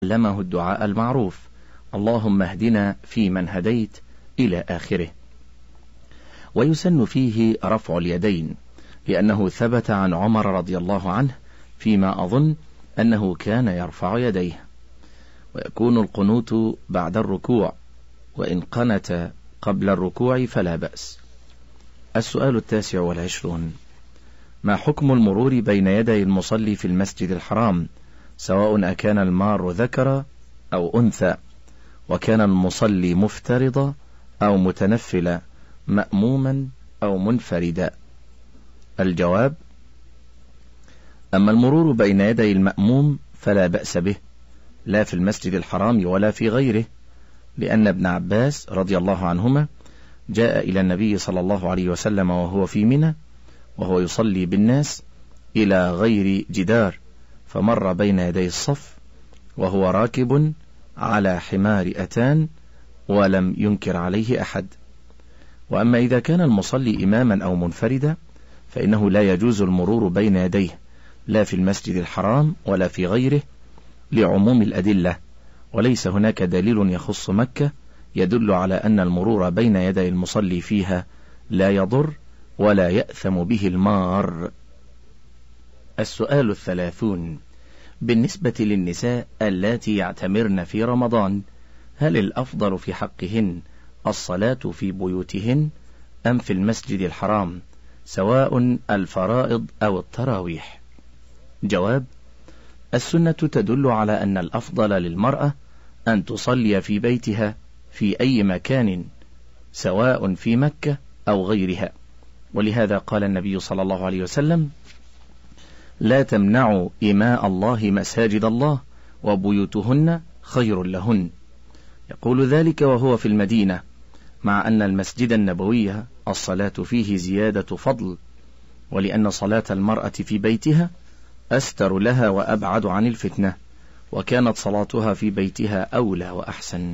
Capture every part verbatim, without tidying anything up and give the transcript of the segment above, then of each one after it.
علمه الدعاء المعروف: اللهم اهدنا فيمن هديت إلى آخره. ويسن فيه رفع اليدين، لأنه ثبت عن عمر رضي الله عنه فيما أظن أنه كان يرفع يديه. ويكون القنوت بعد الركوع، وإن قنت قبل الركوع فلا بأس. السؤال التاسع والعشرون: ما حكم المرور بين يدي المصلي في المسجد الحرام، سواء أكان المار ذكر أو أنثى، وكان المصلي مفترضا أو متنفلا، مأموما أو منفردا؟ الجواب: أما المرور بين يدي المأموم فلا بأس به، لا في المسجد الحرام ولا في غيره، لأن ابن عباس رضي الله عنهما جاء إلى النبي صلى الله عليه وسلم وهو في منى وهو يصلي بالناس إلى غير جدار، فمر بين يدي الصف وهو راكب على حمار أتان ولم ينكر عليه أحد. وأما إذا كان المصلي إماما أو منفردا فإنه لا يجوز المرور بين يديه، لا في المسجد الحرام ولا في غيره، لعموم الأدلة، وليس هناك دليل يخص مكة يدل على أن المرور بين يدي المصلي فيها لا يضر ولا يأثم به المار. السؤال الثلاثون: بالنسبة للنساء اللاتي يعتمرن في رمضان، هل الأفضل في حقهن الصلاة في بيوتهن أم في المسجد الحرام، سواء الفرائض أو التراويح؟ جواب: السنة تدل على أن الأفضل للمرأة أن تصلي في بيتها في أي مكان، سواء في مكة أو غيرها، ولهذا قال النبي صلى الله عليه وسلم: لا تمنعوا إماء الله مساجد الله وبيوتهن خير لهن. يقول ذلك وهو في المدينة، مع أن المسجد النبوي الصلاة فيه زيادة فضل، ولأن صلاة المرأة في بيتها أستر لها وأبعد عن الفتنة، وكانت صلاتها في بيتها أولى وأحسن.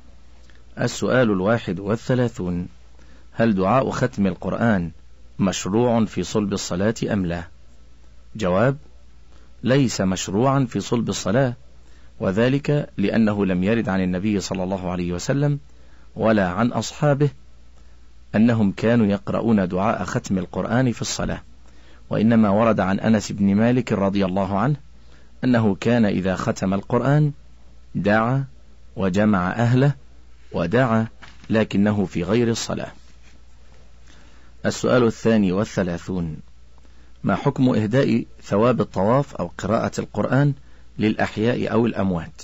السؤال الواحد والثلاثون: هل دعاء ختم القرآن مشروع في صلب الصلاة أم لا؟ جواب: ليس مشروعا في صلب الصلاة، وذلك لأنه لم يرد عن النبي صلى الله عليه وسلم ولا عن أصحابه أنهم كانوا يقرؤون دعاء ختم القرآن في الصلاة، وإنما ورد عن أنس بن مالك رضي الله عنه أنه كان إذا ختم القرآن دعا وجمع أهله ودعا، لكنه في غير الصلاة. السؤال الثاني والثلاثون: ما حكم إهداء ثواب الطواف أو قراءة القرآن للأحياء أو الأموات؟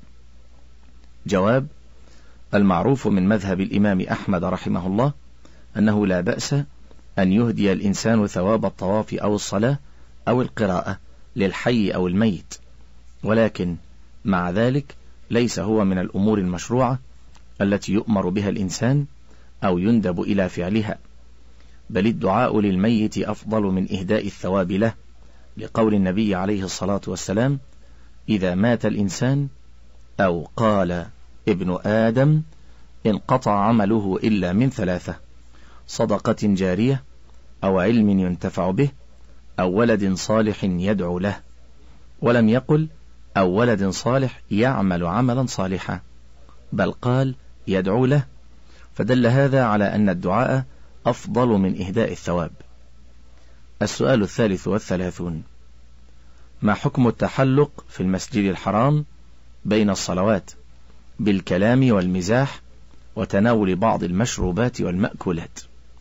جواب: المعروف من مذهب الإمام أحمد رحمه الله أنه لا بأس أن يهدي الإنسان ثواب الطواف أو الصلاة أو القراءة للحي أو الميت، ولكن مع ذلك ليس هو من الأمور المشروعة التي يؤمر بها الإنسان أو يندب إلى فعلها، بل الدعاء للميت أفضل من إهداء الثواب له، لقول النبي عليه الصلاة والسلام: إذا مات الإنسان أو قال ابن آدم انقطع عمله إلا من ثلاثة: صدقة جارية، أو علم ينتفع به، أو ولد صالح يدعو له، ولم يقل أو ولد صالح يعمل عملا صالحا، بل قال يدعو له، فدل هذا على أن الدعاء أفضل من إهداء الثواب. السؤال الثالث والثلاثون: ما حكم التحلق في المسجد الحرام بين الصلوات بالكلام والمزاح وتناول بعض المشروبات والمأكولات؟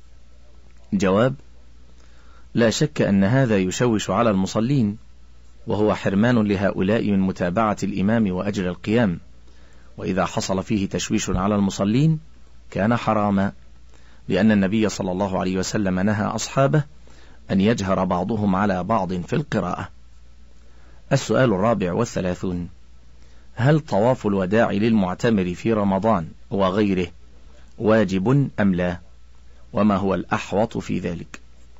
جواب: لا شك أن هذا يشوش على المصلين، وهو حرمان لهؤلاء من متابعة الإمام وأجر القيام، وإذا حصل فيه تشويش على المصلين كان حراما، لأن النبي صلى الله عليه وسلم نهى أصحابه أن يجهر بعضهم على بعض في القراءة. السؤال الرابع والثلاثون: هل طواف الوداع للمعتمر في رمضان وغيره واجب أم لا؟ وما هو الأحوط في ذلك؟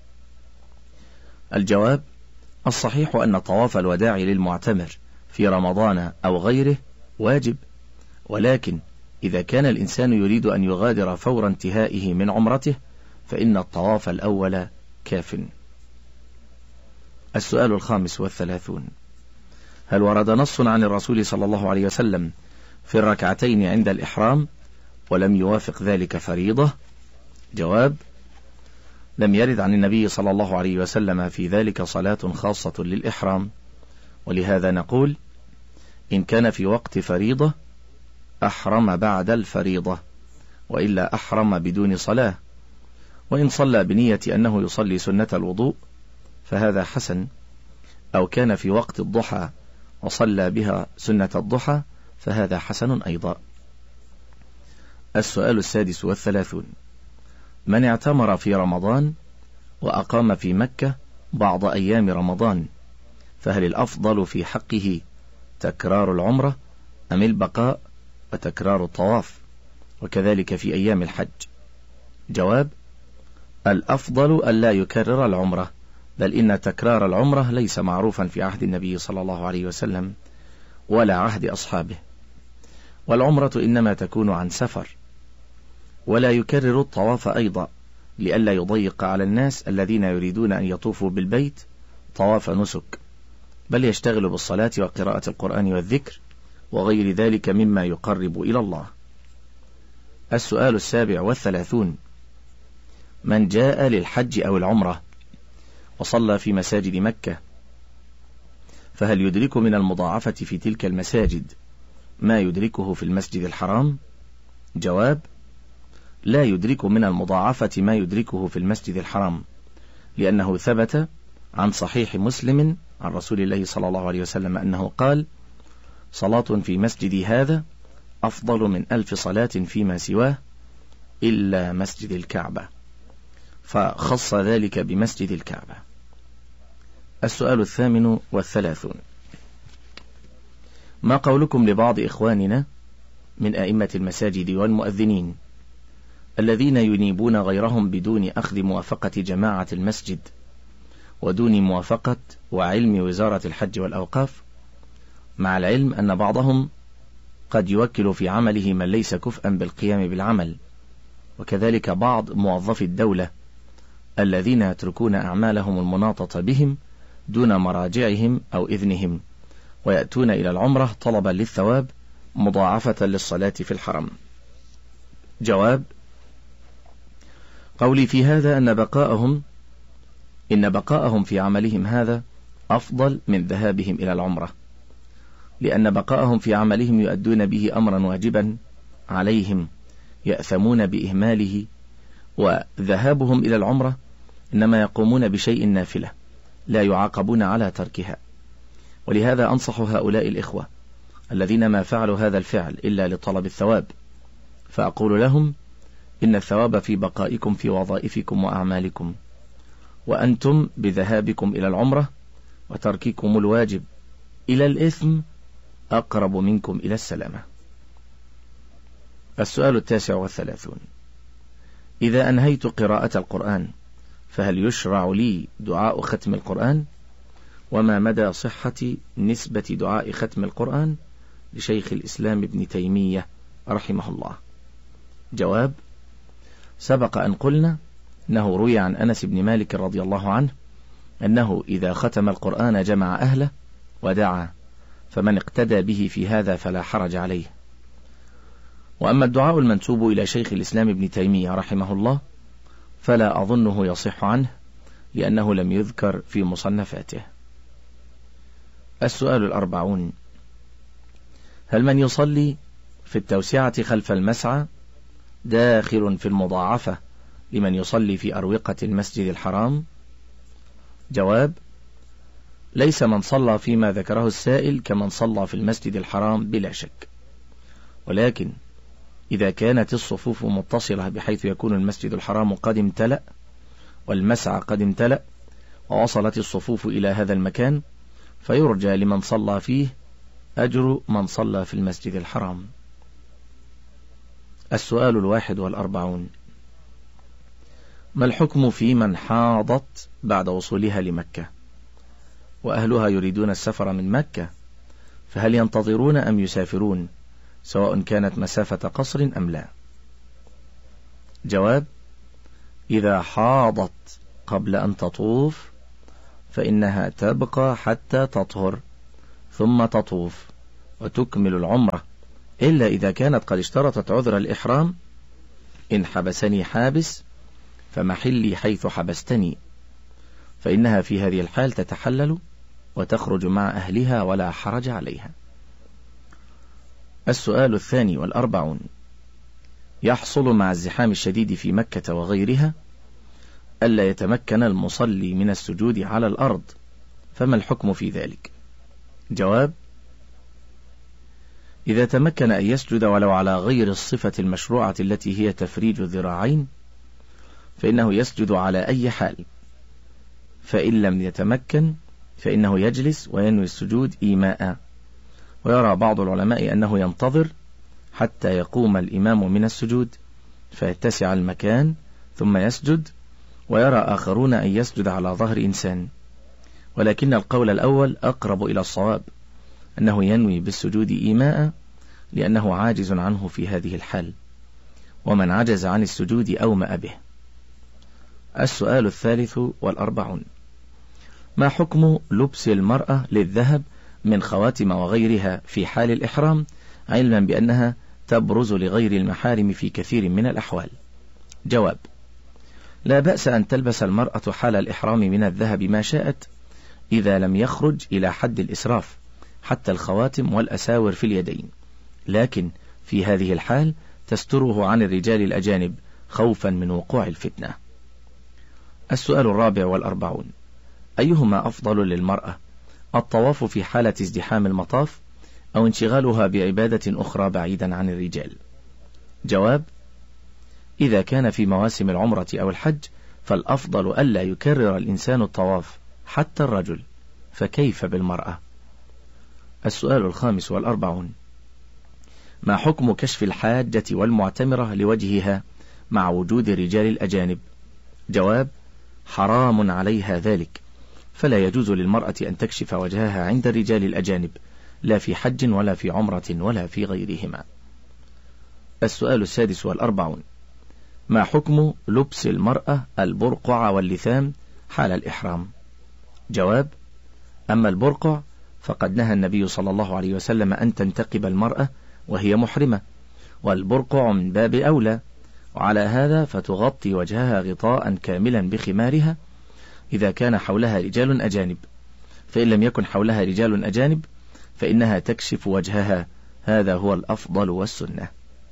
الجواب: الصحيح أن طواف الوداع للمعتمر في رمضان أو غيره واجب، ولكن إذا كان الإنسان يريد أن يغادر فور انتهائه من عمرته فإن الطواف الأول كاف. السؤال الخامس والثلاثون: هل ورد نص عن الرسول صلى الله عليه وسلم في الركعتين عند الإحرام ولم يوافق ذلك فريضة؟ جواب: لم يرد عن النبي صلى الله عليه وسلم في ذلك صلاة خاصة للإحرام، ولهذا نقول إن كان في وقت فريضة أحرم بعد الفريضة، وإلا أحرم بدون صلاة. وإن صلى بنية أنه يصلي سنة الوضوء فهذا حسن، أو كان في وقت الضحى وصلى بها سنة الضحى فهذا حسن أيضا. السؤال السادس والثلاثون: من اعتمر في رمضان وأقام في مكة بعض أيام رمضان فهل الأفضل في حقه تكرار العمرة أم البقاء وتكرار الطواف، وكذلك في أيام الحج؟ جواب: الأفضل ألا يكرر العمرة، بل إن تكرار العمرة ليس معروفا في عهد النبي صلى الله عليه وسلم ولا عهد أصحابه، والعمرة إنما تكون عن سفر. ولا يكرر الطواف أيضا لئلا يضيق على الناس الذين يريدون أن يطوفوا بالبيت طواف نسك، بل يشتغل بالصلاة وقراءة القرآن والذكر وغير ذلك مما يقرب إلى الله. السؤال السابع والثلاثون: من جاء للحج أو العمرة وصلى في مساجد مكة فهل يدرك من المضاعفة في تلك المساجد ما يدركه في المسجد الحرام؟ جواب: لا يدرك من المضاعفة ما يدركه في المسجد الحرام، لأنه ثبت عن صحيح مسلم عن رسول الله صلى الله عليه وسلم أنه قال: صلاة في مسجدي هذا أفضل من ألف صلاة فيما سواه إلا مسجد الكعبة، فخص ذلك بمسجد الكعبة. السؤال الثامن والثلاثون: ما قولكم لبعض إخواننا من أئمة المساجد والمؤذنين الذين ينيبون غيرهم بدون أخذ موافقة جماعة المسجد ودون موافقة وعلم وزارة الحج والأوقاف، مع العلم أن بعضهم قد يوكل في عمله من ليس كفءا بالقيام بالعمل، وكذلك بعض موظفي الدولة الذين يتركون أعمالهم المناطة بهم دون مراجعهم أو إذنهم ويأتون إلى العمرة طلبا للثواب مضاعفة للصلاة في الحرم؟ جواب: قولي في هذا أن بقاءهم إن بقاءهم في عملهم هذا أفضل من ذهابهم إلى العمرة، لأن بقاءهم في عملهم يؤدون به أمرا واجبا عليهم يأثمون بإهماله، وذهابهم إلى العمرة إنما يقومون بشيء نافلة لا يعاقبون على تركها. ولهذا أنصح هؤلاء الإخوة الذين ما فعلوا هذا الفعل إلا لطلب الثواب، فأقول لهم: إن الثواب في بقائكم في وظائفكم وأعمالكم، وأنتم بذهابكم إلى العمرة وترككم الواجب إلى الإثم أقرب منكم إلى السلامة. السؤال التاسع والثلاثون: إذا أنهيت قراءة القرآن فهل يشرع لي دعاء ختم القرآن؟ وما مدى صحة نسبة دعاء ختم القرآن لشيخ الإسلام ابن تيمية رحمه الله؟ جواب: سبق أن قلنا أنه روي عن أنس بن مالك رضي الله عنه أنه إذا ختم القرآن جمع أهله ودعا، فمن اقتدى به في هذا فلا حرج عليه. وأما الدعاء المنسوب إلى شيخ الإسلام ابن تيمية رحمه الله فلا أظنه يصح عنه، لأنه لم يذكر في مصنفاته. السؤال الأربعون: هل من يصلي في التوسعة خلف المسعى داخل في المضاعفة لمن يصلي في أروقة المسجد الحرام؟ جواب: ليس من صلى فيما ذكره السائل كمن صلى في المسجد الحرام بلا شك، ولكن إذا كانت الصفوف متصلة بحيث يكون المسجد الحرام قد امتلأ والمسعى قد امتلأ ووصلت الصفوف إلى هذا المكان فيرجى لمن صلى فيه أجر من صلى في المسجد الحرام. السؤال الواحد والأربعون: ما الحكم في من حاضت بعد وصولها لمكة وأهلها يريدون السفر من مكة، فهل ينتظرون أم يسافرون، سواء كانت مسافة قصر أم لا؟ جواب: إذا حاضت قبل أن تطوف فإنها تبقى حتى تطهر، ثم تطوف وتكمل العمرة، إلا إذا كانت قد اشترطت عذر الإحرام: إن حبسني حابس فمحلي حيث حبستني، فإنها في هذه الحال تتحلل وتخرج مع أهلها ولا حرج عليها. السؤال الثاني والأربعون: يحصل مع الزحام الشديد في مكة وغيرها ألا يتمكن المصلي من السجود على الأرض، فما الحكم في ذلك؟ جواب: إذا تمكن أن يسجد ولو على غير الصفة المشروعة التي هي تفريج الذراعين فإنه يسجد على أي حال، فإن لم يتمكن فإنه يجلس وينوي السجود إيماء. ويرى بعض العلماء أنه ينتظر حتى يقوم الإمام من السجود فيتسع المكان ثم يسجد، ويرى آخرون أن يسجد على ظهر إنسان، ولكن القول الأول أقرب إلى الصواب، أنه ينوي بالسجود إيماء لأنه عاجز عنه في هذه الحال، ومن عجز عن السجود أومأ به. السؤال الثالث والأربعون: ما حكم لبس المرأة للذهب من خواتم وغيرها في حال الإحرام، علما بأنها تبرز لغير المحارم في كثير من الأحوال؟ جواب: لا بأس أن تلبس المرأة حال الإحرام من الذهب ما شاءت، إذا لم يخرج إلى حد الإسراف، حتى الخواتم والأساور في اليدين، لكن في هذه الحال تستره عن الرجال الأجانب خوفا من وقوع الفتنة. السؤال الرابع والأربعون: أيهما أفضل للمرأة، الطواف في حالة ازدحام المطاف أو انشغالها بعبادة أخرى بعيدا عن الرجال؟ جواب: إذا كان في مواسم العمرة أو الحج فالأفضل ألا يكرر الإنسان الطواف حتى الرجل، فكيف بالمرأة؟ السؤال الخامس والأربعون: ما حكم كشف الحاجة والمعتمرة لوجهها مع وجود الرجال الأجانب؟ جواب: حرام عليها ذلك، فلا يجوز للمرأة أن تكشف وجهها عند الرجال الأجانب، لا في حج ولا في عمرة ولا في غيرهما. السؤال السادس والأربعون: ما حكم لبس المرأة البرقع واللثام حال الإحرام؟ جواب: أما البرقع فقد نهى النبي صلى الله عليه وسلم أن تنتقب المرأة وهي محرمة، والبرقع من باب أولى، وعلى هذا فتغطي وجهها غطاء كاملا بخمارها إذا كان حولها رجال أجانب، فإن لم يكن حولها رجال أجانب فإنها تكشف وجهها، هذا هو الأفضل والسنة.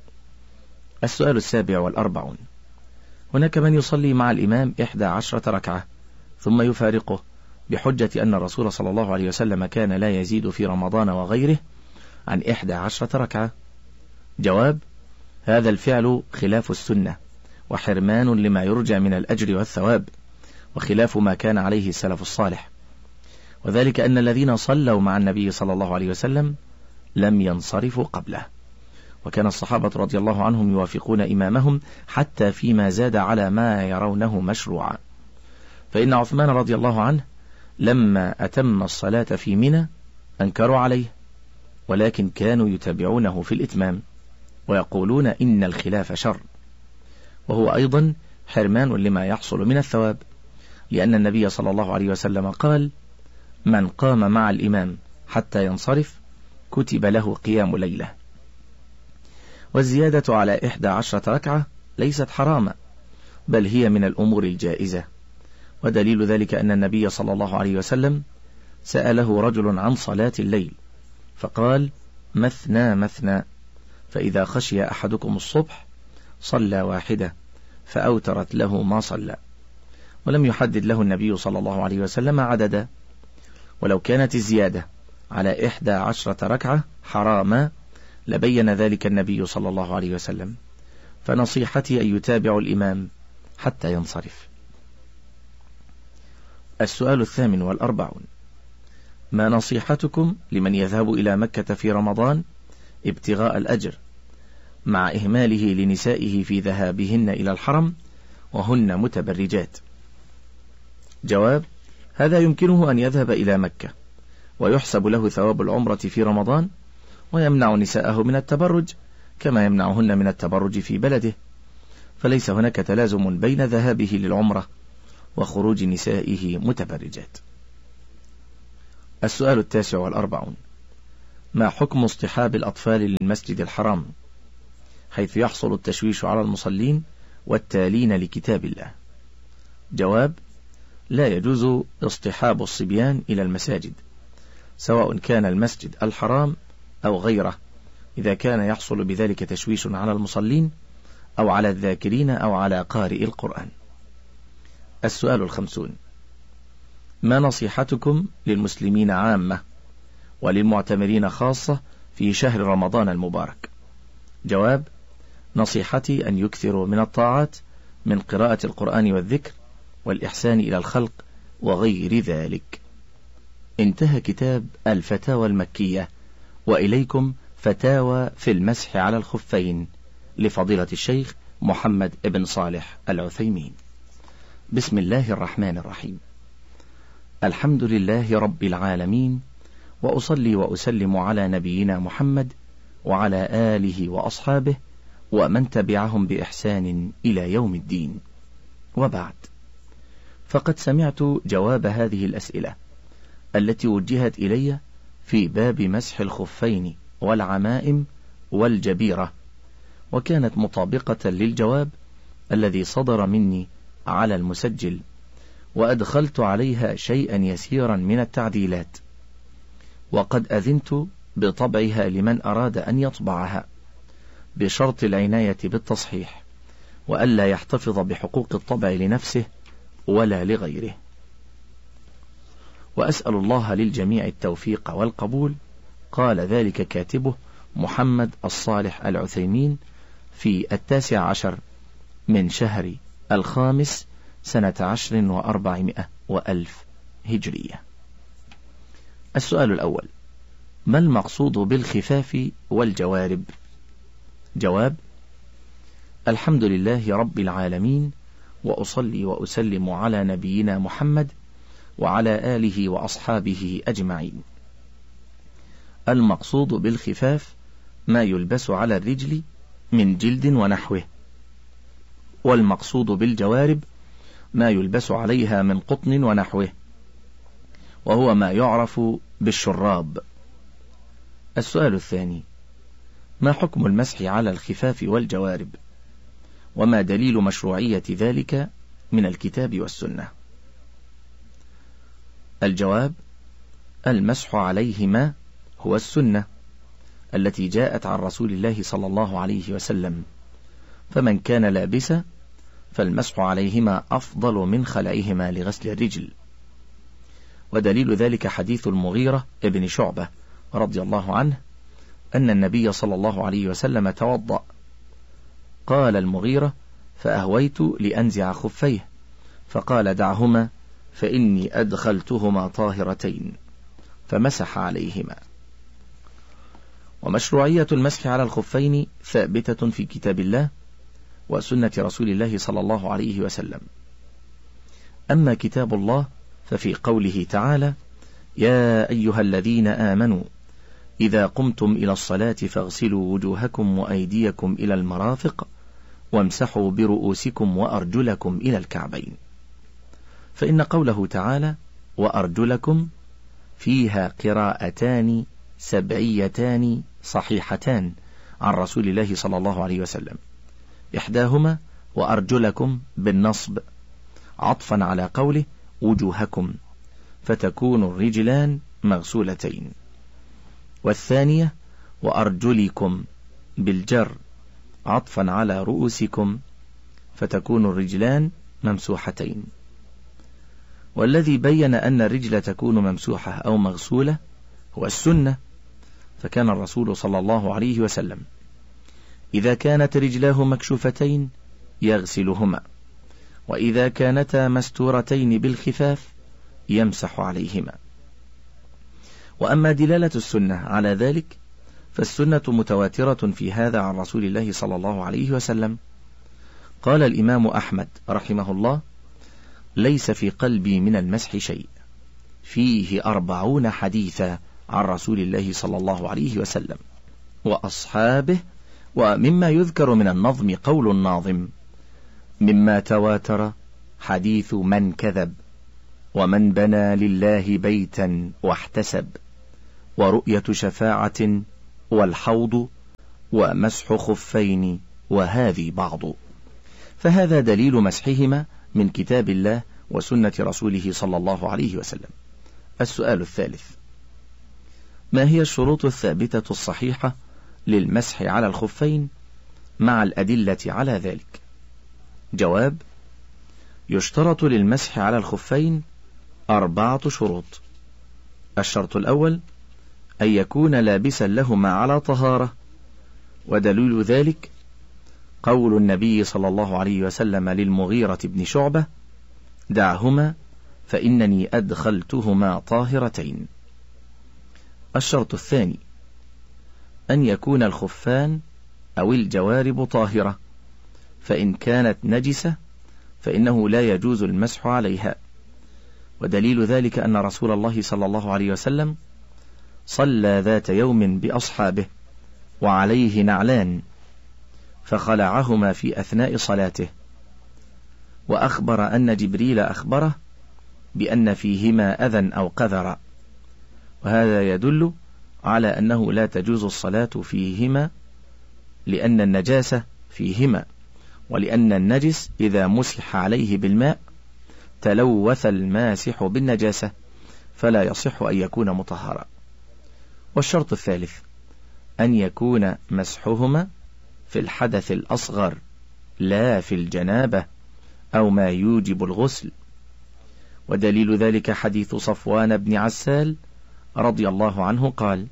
السؤال السابع والأربعون: هناك من يصلي مع الإمام إحدى عشرة ركعة ثم يفارقه بحجة أن الرسول صلى الله عليه وسلم كان لا يزيد في رمضان وغيره عن إحدى عشرة ركعة. جواب: هذا الفعل خلاف السنة وحرمان لما يرجى من الأجر والثواب، وخلاف ما كان عليه السلف الصالح، وذلك أن الذين صلوا مع النبي صلى الله عليه وسلم لم ينصرفوا قبله، وكان الصحابة رضي الله عنهم يوافقون إمامهم حتى فيما زاد على ما يرونه مشروعا. فإن عثمان رضي الله عنه لما أتم الصلاة في منى أنكروا عليه، ولكن كانوا يتابعونه في الإتمام ويقولون إن الخلاف شر، وهو أيضا حرمان لما يحصل من الثواب، لأن النبي صلى الله عليه وسلم قال: من قام مع الإمام حتى ينصرف كتب له قيام ليلة. والزيادة على إحدى عشرة ركعة ليست حراما، بل هي من الأمور الجائزة، ودليل ذلك أن النبي صلى الله عليه وسلم سأله رجل عن صلاة الليل فقال: مثنى مثنى، فإذا خشي أحدكم الصبح صلى واحدة فأوترت له ما صلى، ولم يحدد له النبي صلى الله عليه وسلم عددا. ولو كانت الزيادة على إحدى عشرة ركعة حراما لبين ذلك النبي صلى الله عليه وسلم، فنصيحتي أن يتابع الإمام حتى ينصرف. السؤال الثامن والأربعون: ما نصيحتكم لمن يذهب إلى مكة في رمضان ابتغاء الأجر مع إهماله لنسائه في ذهابهن إلى الحرم وهن متبرجات؟ جواب: هذا يمكنه أن يذهب إلى مكة ويحسب له ثواب العمرة في رمضان، ويمنع نساءه من التبرج كما يمنعهن من التبرج في بلده، فليس هناك تلازم بين ذهابه للعمرة وخروج نسائه متبرجات. السؤال التاسع والأربعون: ما حكم اصطحاب الأطفال للمسجد الحرام حيث يحصل التشويش على المصلين والتالين لكتاب الله؟ جواب: لا يجوز اصطحاب الصبيان إلى المساجد، سواء كان المسجد الحرام أو غيره، إذا كان يحصل بذلك تشويش على المصلين أو على الذاكرين أو على قارئ القرآن. السؤال الخمسون: ما نصيحتكم للمسلمين عامة وللمعتمرين خاصة في شهر رمضان المبارك؟ جواب: نصيحتي أن يكثروا من الطاعات من قراءة القرآن والذكر والإحسان إلى الخلق وغير ذلك. انتهى كتاب الفتاوى المكية، وإليكم فتاوى في المسح على الخفين لفضيلة الشيخ محمد بن صالح العثيمين. بسم الله الرحمن الرحيم. الحمد لله رب العالمين، وأصلي وأسلم على نبينا محمد وعلى آله وأصحابه ومن تبعهم بإحسان إلى يوم الدين، وبعد، فقد سمعت جواب هذه الأسئلة التي وجهت إلي في باب مسح الخفين والعمائم والجبيرة، وكانت مطابقة للجواب الذي صدر مني على المسجل، وأدخلت عليها شيئا يسيرا من التعديلات، وقد أذنت بطبعها لمن أراد أن يطبعها، بشرط العناية بالتصحيح، وألا يحتفظ بحقوق الطبع لنفسه ولا لغيره. وأسأل الله للجميع التوفيق والقبول. قال ذلك كاتبه محمد الصالح العثيمين في التاسع عشر من شهر الخامس سنة عشر وأربعمائة وألف هجرية. السؤال الأول: ما المقصود بالخفاف والجوارب؟ جواب: الحمد لله رب العالمين، وأصلي وأسلم على نبينا محمد وعلى آله وأصحابه أجمعين. المقصود بالخفاف ما يلبس على الرجل من جلد ونحوه، والمقصود بالجوارب ما يلبس عليها من قطن ونحوه، وهو ما يعرف بالشراب. السؤال الثاني: ما حكم المسح على الخفاف والجوارب، وما دليل مشروعية ذلك من الكتاب والسنة؟ الجواب: المسح عليهما هو السنة التي جاءت عن رسول الله صلى الله عليه وسلم، فمن كان لابسا فالمسح عليهما أفضل من خلعهما لغسل الرجل. ودليل ذلك حديث المغيرة ابن شعبة رضي الله عنه أن النبي صلى الله عليه وسلم توضأ، قال المغيرة: فأهويت لأنزع خفيه، فقال: دعهما فإني أدخلتهما طاهرتين، فمسح عليهما. ومشروعية المسح على الخفين ثابتة في كتاب الله وسنة رسول الله صلى الله عليه وسلم. أما كتاب الله ففي قوله تعالى: يا أيها الذين آمنوا إذا قمتم إلى الصلاة فاغسلوا وجوهكم وأيديكم إلى المرافق وامسحوا برؤوسكم وأرجلكم إلى الكعبين. فإن قوله تعالى وأرجلكم فيها قراءتان سبعيتان صحيحتان عن رسول الله صلى الله عليه وسلم، إحداهما وأرجلكم بالنصب عطفا على قوله وجوهكم، فتكون الرجلان مغسولتين، والثانية وأرجلكم بالجر عطفا على رؤوسكم، فتكون الرجلان ممسوحتين. والذي بين أن الرجل تكون ممسوحة أو مغسولة هو السنة، فكان الرسول صلى الله عليه وسلم إذا كانت رجلاه مكشوفتين يغسلهما، وإذا كانتا مستورتين بالخفاف يمسح عليهما. وأما دلالة السنة على ذلك فالسنة متواترة في هذا عن رسول الله صلى الله عليه وسلم. قال الإمام أحمد رحمه الله: ليس في قلبي من المسح شيء، فيه أربعون حديثا عن رسول الله صلى الله عليه وسلم وأصحابه. ومما يذكر من النظم قول الناظم: مما تواتر حديث من كذب، ومن بنى لله بيتا واحتسب، ورؤية شفاعة والحوض ومسح خفين وهذه بعض. فهذا دليل مسحهما من كتاب الله وسنة رسوله صلى الله عليه وسلم. السؤال الثالث: ما هي الشروط الثابتة الصحيحة للمسح على الخفين مع الأدلة على ذلك؟ جواب: يشترط للمسح على الخفين أربعة شروط. الشرط الأول أن يكون لابسا لهما على طهارة، ودليل ذلك قول النبي صلى الله عليه وسلم للمغيرة بن شعبة: دعهما فإنني أدخلتهما طاهرتين. الشرط الثاني أن يكون الخفان أو الجوارب طاهرة، فإن كانت نجسة فإنه لا يجوز المسح عليها، ودليل ذلك أن رسول الله صلى الله عليه وسلم صلى ذات يوم بأصحابه وعليه نعلان فخلعهما في أثناء صلاته، وأخبر أن جبريل أخبره بأن فيهما أذى أو قذر، وهذا يدل على أنه لا تجوز الصلاة فيهما لأن النجاسة فيهما، ولأن النجس إذا مسح عليه بالماء تلوث الماسح بالنجاسة فلا يصح أن يكون مطهرا. والشرط الثالث أن يكون مسحهما في الحدث الأصغر لا في الجنابة أو ما يوجب الغسل، ودليل ذلك حديث صفوان بن عسال رضي الله عنه قال: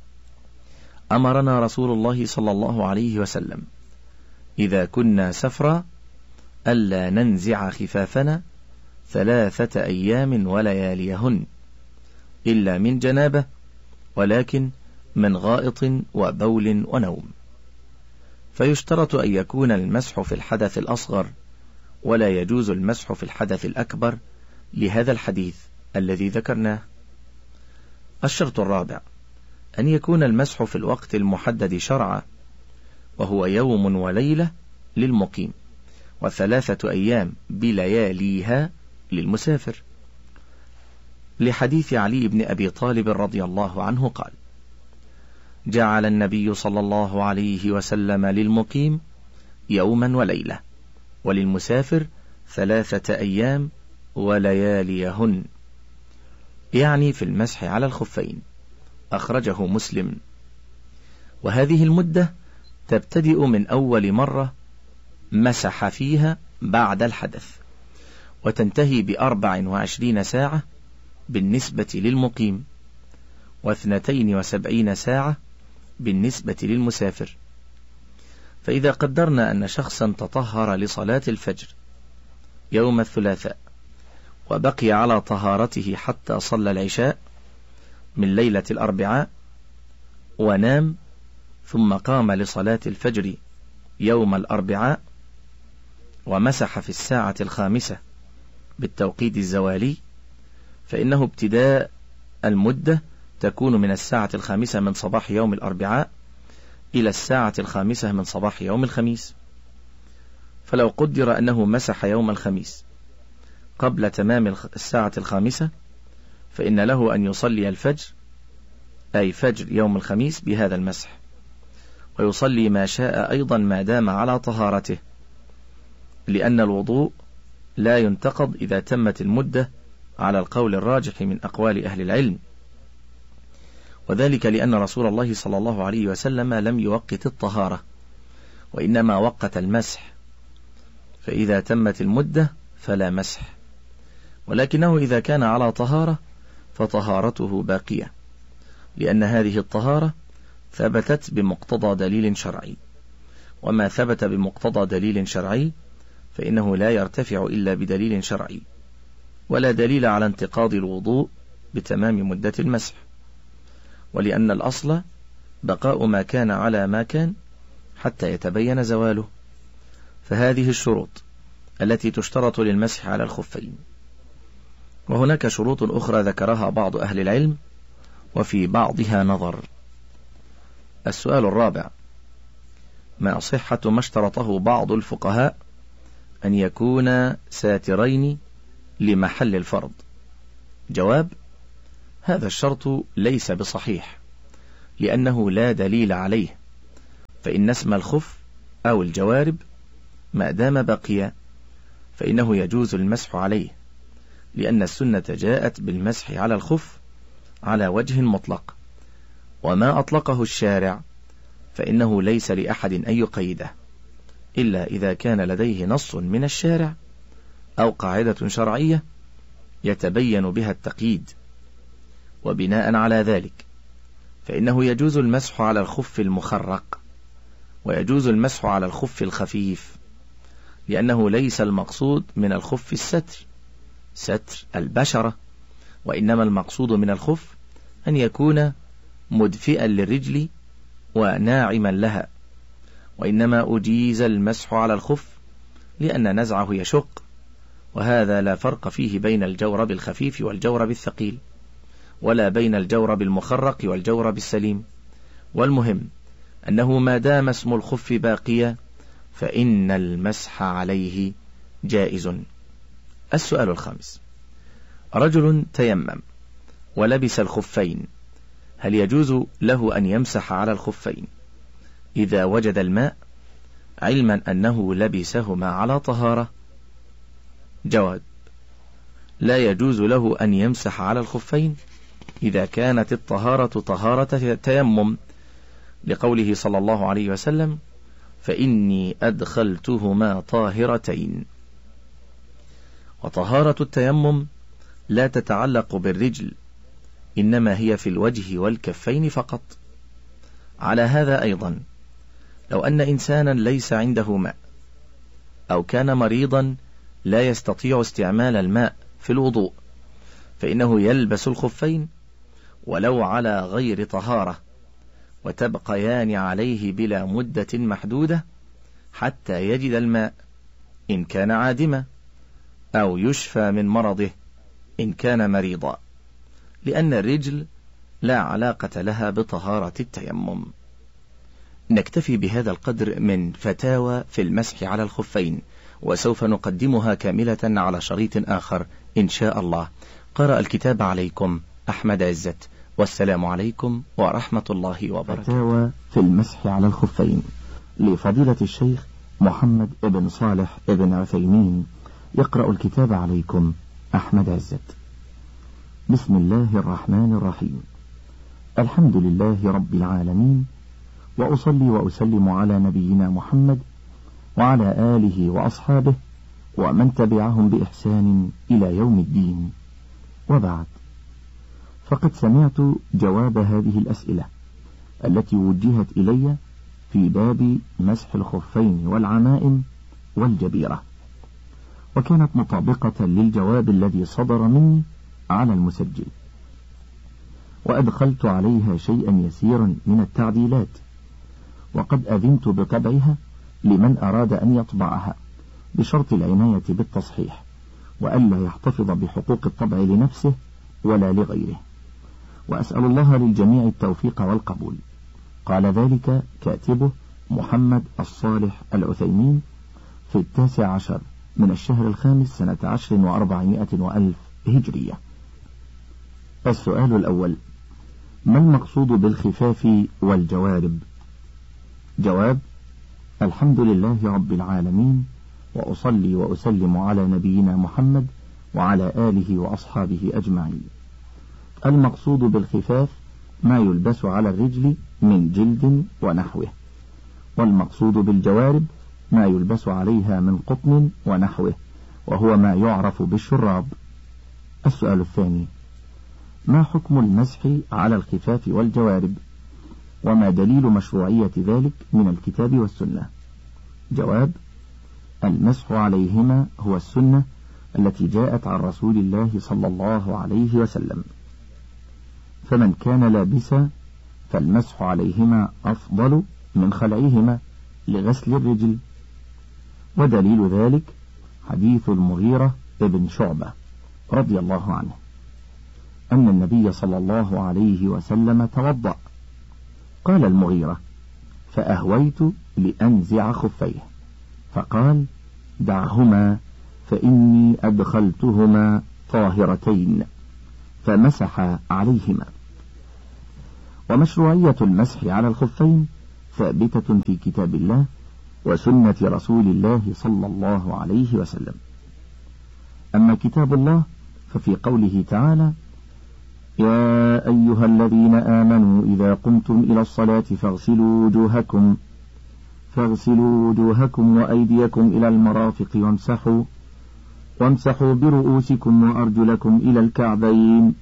أمرنا رسول الله صلى الله عليه وسلم إذا كنا سفرا ألا ننزع خفافنا ثلاثة أيام ولياليهن إلا من جنابة، ولكن من غائط وبول ونوم. فيشترط أن يكون المسح في الحدث الأصغر، ولا يجوز المسح في الحدث الأكبر لهذا الحديث الذي ذكرناه. الشرط الرابع أن يكون المسح في الوقت المحدد شرعا، وهو يوم وليلة للمقيم، وثلاثة أيام بلياليها للمسافر، لحديث علي بن أبي طالب رضي الله عنه قال: جعل النبي صلى الله عليه وسلم للمقيم يوما وليلة، وللمسافر ثلاثة أيام ولياليهن، يعني في المسح على الخفين. أخرجه مسلم. وهذه المدة تبتدئ من أول مرة مسح فيها بعد الحدث، وتنتهي بأربع وعشرين ساعة بالنسبة للمقيم، واثنتين وسبعين ساعة بالنسبة للمسافر. فإذا قدرنا أن شخصا تطهر لصلاة الفجر يوم الثلاثاء وبقي على طهارته حتى صلى العشاء من ليلة الأربعاء ونام، ثم قام لصلاة الفجر يوم الأربعاء ومسح في الساعة الخامسة بالتوقيت الزوالي، فإنه ابتداء المدة تكون من الساعة الخامسة من صباح يوم الأربعاء إلى الساعة الخامسة من صباح يوم الخميس. فلو قدر أنه مسح يوم الخميس قبل تمام الساعة الخامسة، فإن له أن يصلي الفجر، أي فجر يوم الخميس، بهذا المسح، ويصلي ما شاء أيضا ما دام على طهارته، لأن الوضوء لا ينتقض إذا تمت المدة على القول الراجح من أقوال أهل العلم، وذلك لأن رسول الله صلى الله عليه وسلم لم يوقت الطهارة، وإنما وقت المسح، فإذا تمت المدة فلا مسح، ولكنه إذا كان على طهارة فطهارته باقية، لأن هذه الطهارة ثبتت بمقتضى دليل شرعي، وما ثبت بمقتضى دليل شرعي فإنه لا يرتفع إلا بدليل شرعي، ولا دليل على انتقاض الوضوء بتمام مدة المسح، ولأن الأصل بقاء ما كان على ما كان حتى يتبين زواله. فهذه الشروط التي تشترط للمسح على الخفين. وهناك شروط أخرى ذكرها بعض أهل العلم وفي بعضها نظر. السؤال الرابع: ما صحة ما اشترطه بعض الفقهاء أن يكون ساترين لمحل الفرض؟ جواب: هذا الشرط ليس بصحيح لأنه لا دليل عليه، فإن اسم الخف أو الجوارب ما دام بقي فإنه يجوز المسح عليه، لأن السنة جاءت بالمسح على الخف على وجه مطلق، وما أطلقه الشارع فإنه ليس لأحد أن يقيده إلا إذا كان لديه نص من الشارع أو قاعدة شرعية يتبين بها التقييد. وبناء على ذلك فإنه يجوز المسح على الخف المخرق، ويجوز المسح على الخف الخفيف، لأنه ليس المقصود من الخف الستر ستر البشرة، وإنما المقصود من الخف أن يكون مدفئا للرجل وناعما لها، وإنما أجيز المسح على الخف لأن نزعه يشق، وهذا لا فرق فيه بين الجورب الخفيف والجورب الثقيل، ولا بين الجورب المخرق والجورب السليم. والمهم أنه ما دام اسم الخف باقيا فإن المسح عليه جائز. السؤال الخامس: رجل تيمم ولبس الخفين، هل يجوز له أن يمسح على الخفين إذا وجد الماء علما أنه لبسهما على طهارة؟ جواب: لا يجوز له أن يمسح على الخفين إذا كانت الطهارة طهارة تيمم، لقوله صلى الله عليه وسلم: فإني أدخلتهما طاهرتين. وطهارة التيمم لا تتعلق بالرجل، إنما هي في الوجه والكفين فقط. على هذا أيضا لو أن إنسانا ليس عنده ماء أو كان مريضا لا يستطيع استعمال الماء في الوضوء، فإنه يلبس الخفين ولو على غير طهارة، وتبقيان عليه بلا مدة محدودة حتى يجد الماء إن كان عادما، أو يشفى من مرضه إن كان مريضا، لأن الرجل لا علاقة لها بطهارة التيمم. نكتفي بهذا القدر من فتاوى في المسح على الخفين، وسوف نقدمها كاملة على شريط آخر إن شاء الله. قرأ الكتاب عليكم أحمد عزت، والسلام عليكم ورحمة الله وبركاته. فتاوى في المسح على الخفين لفضيلة الشيخ محمد ابن صالح ابن عثيمين. يقرأ الكتاب عليكم أحمد عزت. بسم الله الرحمن الرحيم. الحمد لله رب العالمين، وأصلي وأسلم على نبينا محمد وعلى آله وأصحابه ومن تبعهم بإحسان إلى يوم الدين، وبعد، فقد سمعت جواب هذه الأسئلة التي وجهت إلي في باب مسح الخفين والعمائم والجبيرة، وكانت مطابقة للجواب الذي صدر مني على المسجل، وأدخلت عليها شيئا يسيرا من التعديلات، وقد أذنت بطبعها لمن أراد أن يطبعها بشرط العناية بالتصحيح، وألا يحتفظ بحقوق الطبع لنفسه ولا لغيره، وأسأل الله للجميع التوفيق والقبول. قال ذلك كاتبه محمد الصالح العثيمين في التاسع عشر من الشهر الخامس سنة عشر وأربعمائة وألف هجرية. السؤال الأول: ما المقصود بالخفاف والجوارب؟ جواب: الحمد لله رب العالمين، وأصلي وأسلم على نبينا محمد وعلى آله وأصحابه أجمعين. المقصود بالخفاف ما يلبس على الرجل من جلد ونحوه، والمقصود بالجوارب ما يلبس عليها من قطن ونحوه، وهو ما يعرف بالشراب. السؤال الثاني: ما حكم المسح على الخفاف والجوارب، وما دليل مشروعية ذلك من الكتاب والسنة؟ جواب: المسح عليهما هو السنة التي جاءت عن رسول الله صلى الله عليه وسلم، فمن كان لابسا فالمسح عليهما أفضل من خلعهما لغسل الرجل. ودليل ذلك حديث المغيرة ابن شعبة رضي الله عنه أن النبي صلى الله عليه وسلم توضأ. قال المغيرة: فأهويت لأنزع خفيه، فقال: دعهما فإني أدخلتهما طاهرتين. فمسح عليهما. ومشروعية المسح على الخفين ثابتة في كتاب الله وسنة رسول الله صلى الله عليه وسلم. أما كتاب الله ففي قوله تعالى: يا أيها الذين آمنوا إذا قمتم إلى الصلاة فاغسلوا وجوهكم فاغسلوا وجوهكم وأيديكم إلى المرافق وامسحوا وامسحوا برؤوسكم وأرجلكم إلى الكعبين،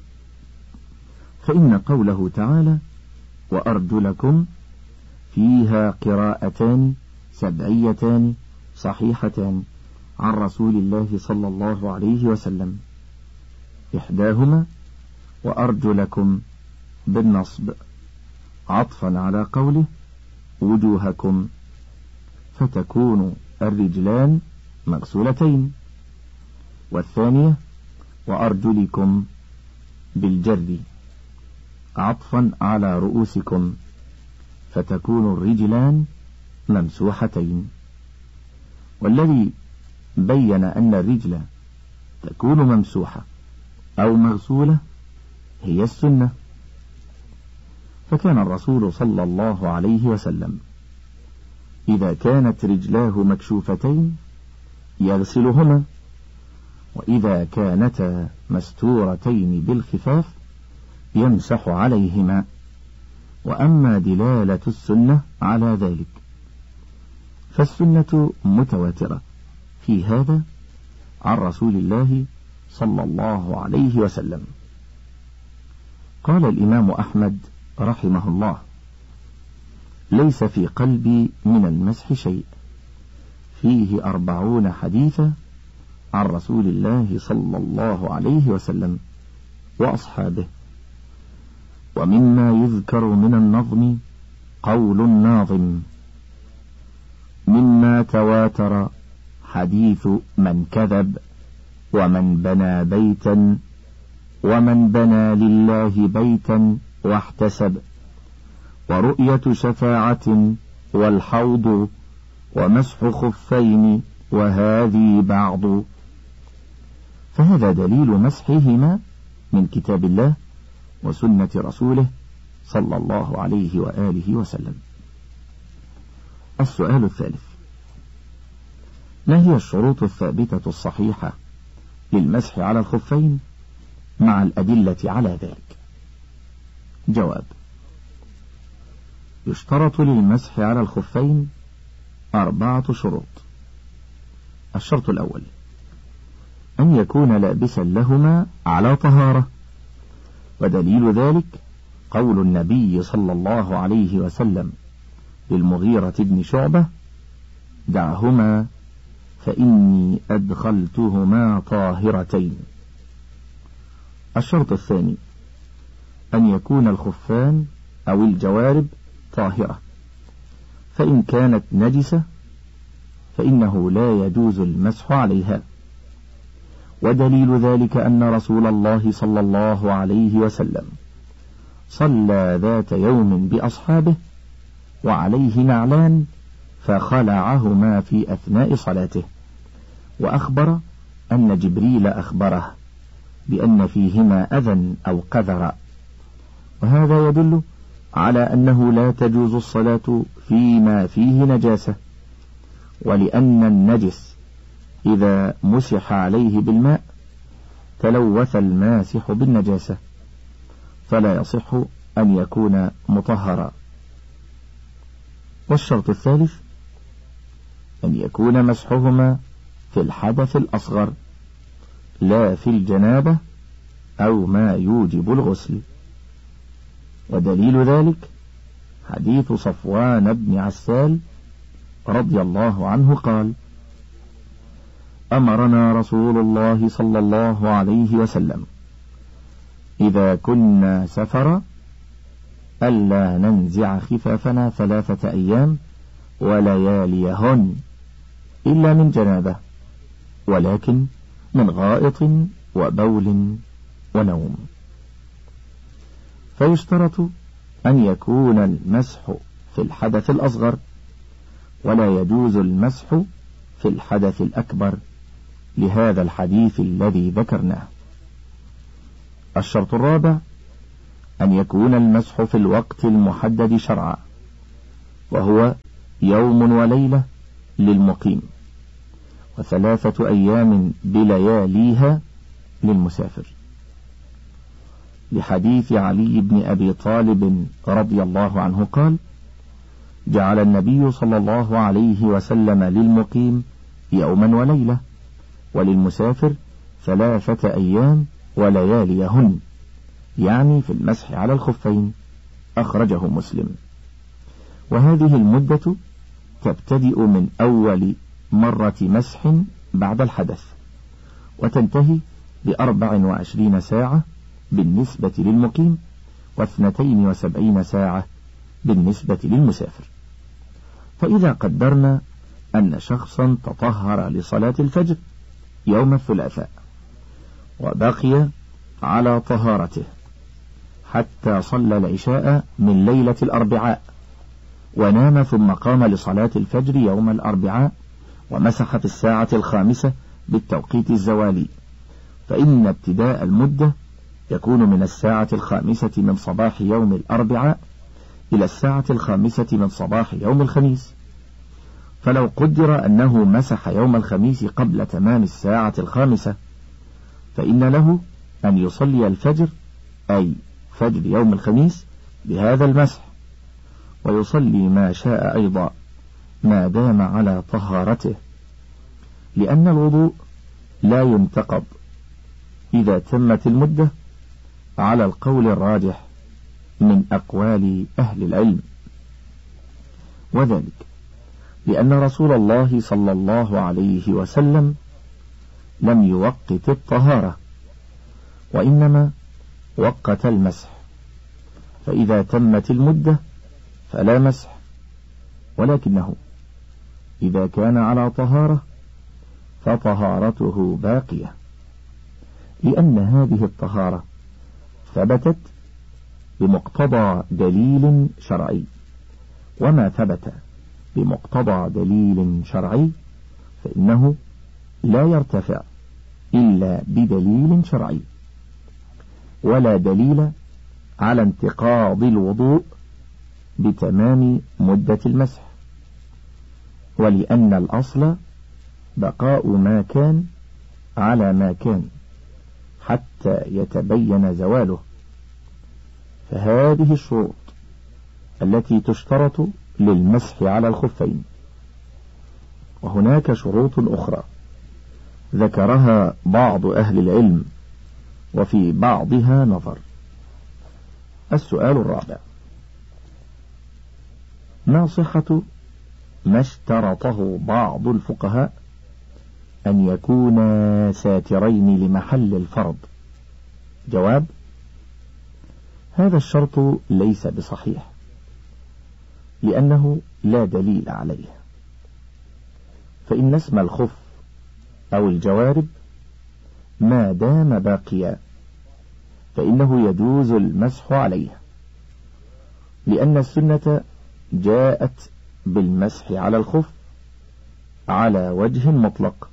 فإن قوله تعالى وأرجلكم فيها قراءتان سبعيتان صحيحتان عن رسول الله صلى الله عليه وسلم، إحداهما وأرجلكم بالنصب عطفا على قوله وجوهكم، فتكون الرجلان مغسولتين، والثانية وأرجلكم بالجر عطفا على رؤوسكم، فتكون الرجلان ممسوحتين. والذي بين أن الرجل تكون ممسوحة أو مغسولة هي السنة، فكان الرسول صلى الله عليه وسلم إذا كانت رجلاه مكشوفتين يغسلهما، وإذا كانتا مستورتين بالخفاف يمسح عليهما. وأما دلالة السنة على ذلك فالسنة متواترة في هذا عن رسول الله صلى الله عليه وسلم. قال الإمام أحمد رحمه الله: ليس في قلبي من المسح شيء، فيه أربعون حديثا عن رسول الله صلى الله عليه وسلم وأصحابه. ومما يذكر من النظم قول الناظم: مما تواتر حديث من كذب ومن بنى بيتا ومن بنى لله بيتا واحتسب، ورؤية شفاعة والحوض ومسح خفين وهذه بعض. فهذا دليل مسحهما من كتاب الله وسنة رسوله صلى الله عليه وآله وسلم. السؤال الثالث: ما هي الشروط الثابتة الصحيحة للمسح على الخفين مع الأدلة على ذلك؟ جواب: يشترط للمسح على الخفين أربعة شروط. الشرط الأول: أن يكون لابسا لهما على طهارة، ودليل ذلك قول النبي صلى الله عليه وسلم للمغيرة بن شعبة: دعهما فإني أدخلتهما طاهرتين. الشرط الثاني: أن يكون الخفان أو الجوارب طاهرة، فإن كانت نجسة فإنه لا يجوز المسح عليها، ودليل ذلك أن رسول الله صلى الله عليه وسلم صلى ذات يوم بأصحابه وعليه نعلان فخلعهما في أثناء صلاته، وأخبر أن جبريل أخبره بأن فيهما أذى أو قذر، وهذا يدل على أنه لا تجوز الصلاة فيما فيه نجاسة، ولأن النجس إذا مسح عليه بالماء تلوث الماسح بالنجاسة، فلا يصح أن يكون مطهرا. والشرط الثالث: أن يكون مسحهما في الحدث الأصغر لا في الجنابة أو ما يوجب الغسل، ودليل ذلك حديث صفوان بن عسال رضي الله عنه قال: أمرنا رسول الله صلى الله عليه وسلم إذا كنا سفرا ألا ننزع خفافنا ثلاثة أيام ولياليهن إلا من جنابة، ولكن من غائط وبول ونوم. فيشترط أن يكون المسح في الحدث الأصغر، ولا يجوز المسح في الحدث الأكبر لهذا الحديث الذي ذكرناه. الشرط الرابع أن يكون المسح في الوقت المحدد شرعا، وهو يوم وليلة للمقيم، وثلاثة أيام بلياليها للمسافر، لحديث علي بن أبي طالب رضي الله عنه قال: جعل النبي صلى الله عليه وسلم للمقيم يوما وليلة، وللمسافر ثلاثة أيام ولياليهن، يعني في المسح على الخفين. أخرجه مسلم. وهذه المدة تبتدئ من أول مرة مسح بعد الحدث، وتنتهي بأربع وعشرين ساعة بالنسبة للمقيم، واثنتين وسبعين ساعة بالنسبة للمسافر. فإذا قدرنا أن شخصا تطهر لصلاة الفجر يوم الثلاثاء وبقي على طهارته حتى صلى العشاء من ليلة الأربعاء، ونام ثم قام لصلاة الفجر يوم الأربعاء ومسح في الساعة الخامسة بالتوقيت الزوالي، فإن ابتداء المدة يكون من الساعة الخامسة من صباح يوم الأربعاء إلى الساعة الخامسة من صباح يوم الخميس. فلو قدر أنه مسح يوم الخميس قبل تمام الساعة الخامسة، فإن له أن يصلي الفجر، أي فجر يوم الخميس، بهذا المسح، ويصلي ما شاء أيضا ما دام على طهارته، لأن الوضوء لا ينتقض إذا تمت المدة على القول الراجح من أقوال أهل العلم، وذلك لأن رسول الله صلى الله عليه وسلم لم يوقت الطهارة، وإنما وقت المسح، فإذا تمت المدة فلا مسح، ولكنه إذا كان على طهارة فطهارته باقية، لأن هذه الطهارة ثبتت بمقتضى دليل شرعي، وما ثبت بمقتضى دليل شرعي فإنه لا يرتفع إلا بدليل شرعي، ولا دليل على انتقاض الوضوء بتمام مدة المسح، ولأن الأصل بقاء ما كان على ما كان حتى يتبين زواله. فهذه الشروط التي تشترط للمسح على الخفين. وهناك شروط أخرى ذكرها بعض أهل العلم وفي بعضها نظر. السؤال الرابع: ما صحة ما اشترطه بعض الفقهاء أن يكونا ساترين لمحل الفرض؟ جواب: هذا الشرط ليس بصحيح، لأنه لا دليل عليه، فإن اسم الخف أو الجوارب ما دام باقيا فإنه يجوز المسح عليه، لأن السنة جاءت بالمسح على الخف على وجه مطلق،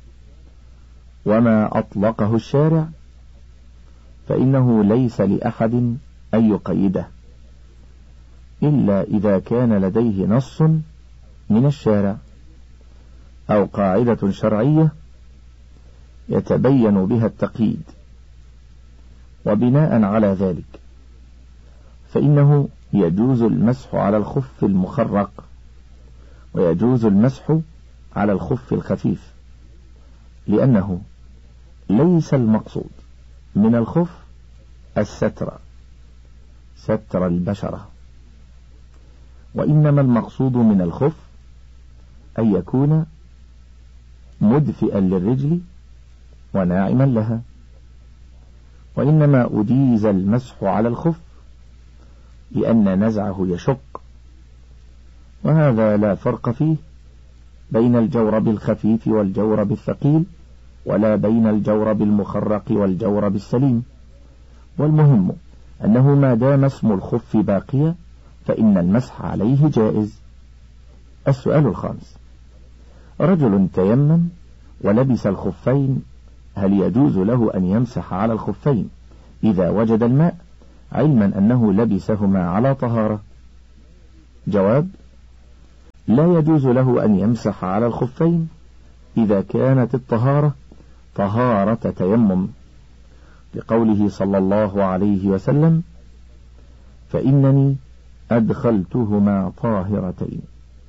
وما أطلقه الشارع فإنه ليس لأحد أن يقيده إلا إذا كان لديه نص من الشارع أو قاعدة شرعية يتبين بها التقييد، وبناء على ذلك فإنه يجوز المسح على الخف المخرق، ويجوز المسح على الخف الخفيف، لأنه ليس المقصود من الخف الستر ستر البشرة، وإنما المقصود من الخف أن يكون مدفئا للرجل وناعما لها، وإنما أجيز المسح على الخف لأن نزعه يشق، وهذا لا فرق فيه بين الجورب الخفيف والجورب الثقيل، ولا بين الجورب المخرق والجورب السليم، والمهم أنه ما دام اسم الخف باقيا فإن المسح عليه جائز. السؤال الخامس: رجل تيمم ولبس الخفين، هل يجوز له أن يمسح على الخفين إذا وجد الماء، علما أنه لبسهما على طهارة؟ جواب: لا يجوز له أن يمسح على الخفين إذا كانت الطهارة طهارة تيمم، لقوله صلى الله عليه وسلم: فإنني أدخلتهما طاهرتين.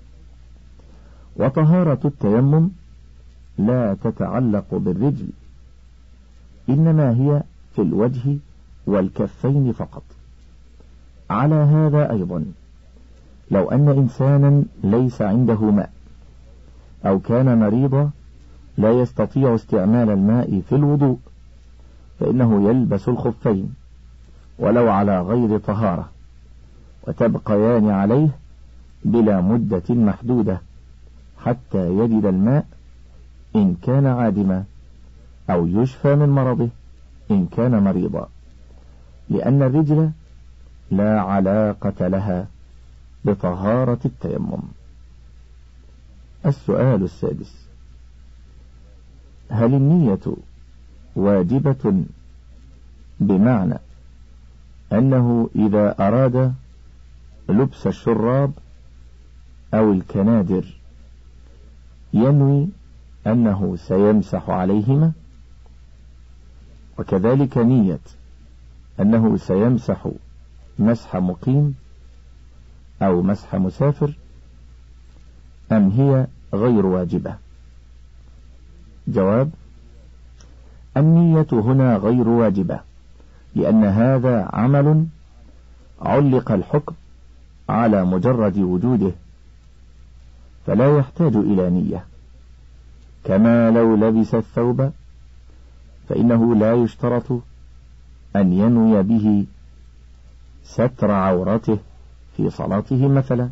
وطهارة التيمم لا تتعلق بالرجل، إنما هي في الوجه والكفين فقط. على هذا أيضا، لو أن إنسانا ليس عنده ماء أو كان مريضا لا يستطيع استعمال الماء في الوضوء، فإنه يلبس الخفين ولو على غير طهارة، وتبقيان عليه بلا مدة محدودة حتى يجد الماء إن كان عادما، أو يشفى من مرضه إن كان مريضا، لأن الرجل لا علاقة لها بطهارة التيمم. السؤال السادس: هل النية واجبة، بمعنى أنه إذا أراد لبس الشراب أو الكنادر ينوي أنه سيمسح عليهما، وكذلك نية أنه سيمسح مسح مقيم أو مسح مسافر، أم هي غير واجبة؟ جواب: النية هنا غير واجبة، لأن هذا عمل علق الحكم على مجرد وجوده، فلا يحتاج إلى نية، كما لو لبس الثوب فإنه لا يشترط أن ينوي به ستر عورته في صلاته مثلا،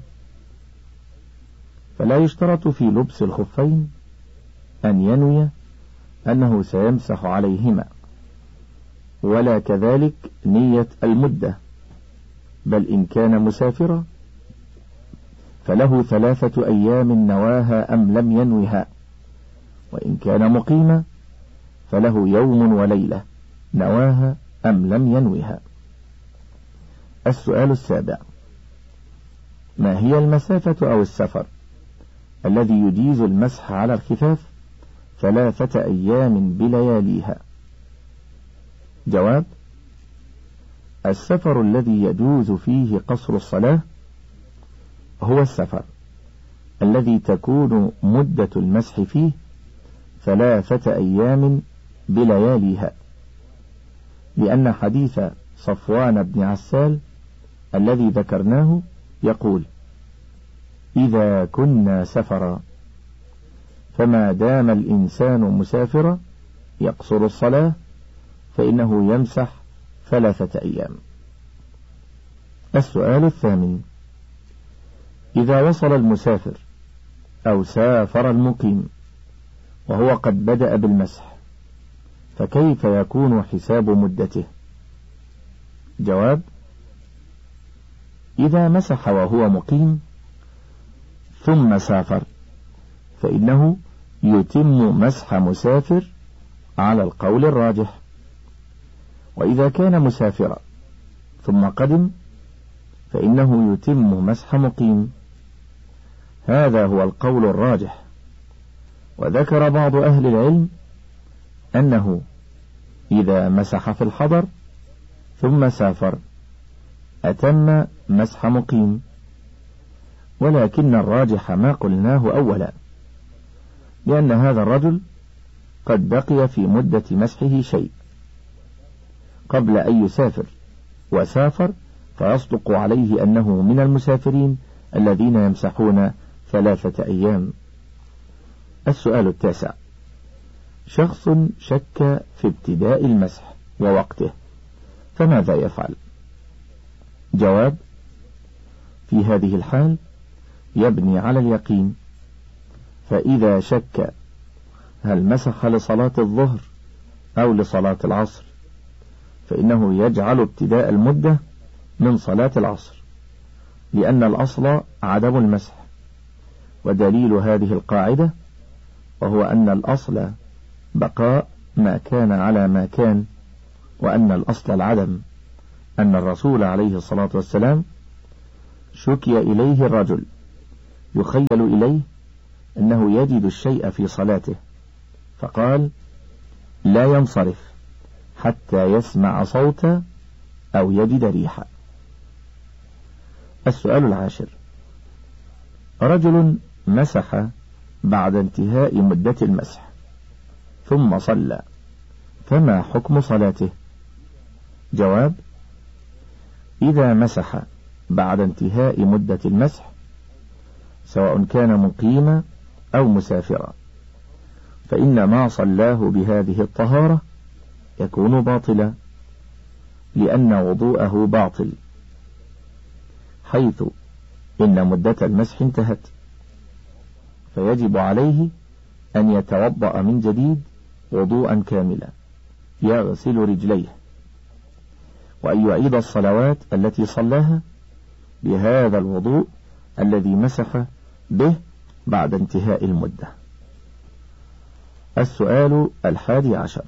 فلا يشترط في لبس الخفين أن ينوي أنه سيمسح عليهما، ولا كذلك نية المدة، بل إن كان مسافرا فله ثلاثة أيام نواها أم لم ينوها، وإن كان مقيما فله يوم وليلة نواها أم لم ينوها. السؤال السابع: ما هي المسافة أو السفر الذي يجيز المسح على الخفاف ثلاثة أيام بلياليها؟ جواب: السفر الذي يجوز فيه قصر الصلاة هو السفر الذي تكون مدة المسح فيه ثلاثة أيام بلياليها، لأن حديث صفوان بن عسال الذي ذكرناه يقول: إذا كنا سفرا فما دام الإنسان مسافرا يقصر الصلاة فإنه يمسح ثلاثة أيام. السؤال الثامن: إذا وصل المسافر أو سافر المقيم وهو قد بدأ بالمسح، فكيف يكون حساب مدته؟ جواب: إذا مسح وهو مقيم ثم سافر فإنه يتم مسح مسافر على القول الراجح، وإذا كان مسافرا ثم قدم فإنه يتم مسح مقيم، هذا هو القول الراجح. وذكر بعض أهل العلم أنه إذا مسح في الحضر ثم سافر أتم مسح مقيم، ولكن الراجح ما قلناه أولا، لأن هذا الرجل قد بقي في مدة مسحه شيء قبل أن يسافر، وسافر فيصدق عليه أنه من المسافرين الذين يمسحون ثلاثة أيام. السؤال التاسع: شخص شك في ابتداء المسح ووقته، فماذا يفعل؟ جواب: في هذه الحال يبني على اليقين، فإذا شك هل مسح لصلاة الظهر أو لصلاة العصر فإنه يجعل ابتداء المدة من صلاة العصر، لأن الأصل عدم المسح. ودليل هذه القاعدة وهو أن الأصل بقاء ما كان على ما كان، وأن الأصل العدم، أن الرسول عليه الصلاة والسلام شكي إليه الرجل يخيل إليه أنه يجد الشيء في صلاته، فقال: لا ينصرف حتى يسمع صوتا أو يجد ريحا. السؤال العاشر: رجل مسح بعد انتهاء مدة المسح ثم صلى، فما حكم صلاته؟ جواب: إذا مسح بعد انتهاء مدة المسح سواء كان مقيما أو مسافرا، فإن ما صلاه بهذه الطهارة يكون باطلا، لأن وضوءه باطل، حيث إن مدة المسح انتهت، فيجب عليه أن يتوضأ من جديد وضوءا كاملا، يغسل رجليه، وأن يعيد الصلوات التي صلاها بهذا الوضوء الذي مسح به بعد انتهاء المدة. السؤال الحادي عشر: